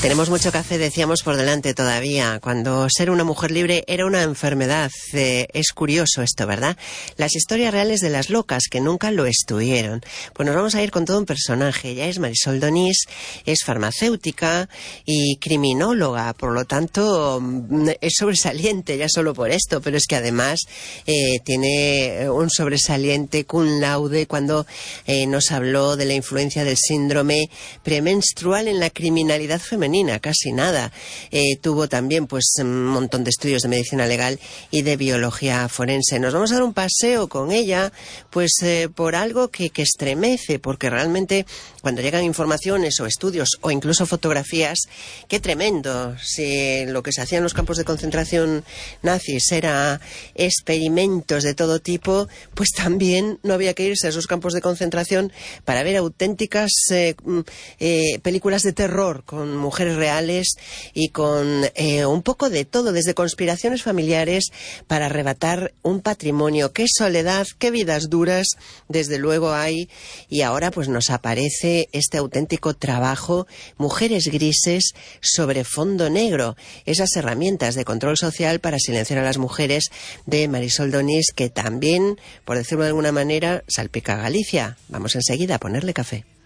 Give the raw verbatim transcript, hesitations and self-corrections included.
Tenemos mucho café, decíamos, por delante todavía, cuando ser una mujer libre era una enfermedad. Eh, es curioso esto, ¿verdad? Las historias reales de las locas, que nunca lo estuvieron. Pues nos vamos a ir con todo un personaje. Ella es Marisol Donís, es farmacéutica y criminóloga, por lo tanto es sobresaliente ya solo por esto, pero es que además eh, tiene un sobresaliente cum laude cuando eh, nos habló de la influencia del síndrome premenstrual en la criminalidad femenina. Casi nada. Eh, tuvo también pues un montón de estudios de medicina legal y de biología forense. Nos vamos a dar un paseo con ella pues eh, por algo que, que estremece, porque realmente cuando llegan informaciones o estudios o incluso fotografías, qué tremendo. Si lo que se hacía en los campos de concentración nazis era experimentos de todo tipo, pues también no había que irse a esos campos de concentración para ver auténticas eh, eh, películas de terror con mujeres reales y con eh, un poco de todo, desde conspiraciones familiares para arrebatar un patrimonio. Qué soledad, qué vidas duras, desde luego hay, y ahora pues nos aparece este auténtico trabajo, Mujeres Grises sobre fondo negro, esas herramientas de control social para silenciar a las mujeres, de Marisol Donís, que también, por decirlo de alguna manera, salpica a Galicia. Vamos enseguida a ponerle café.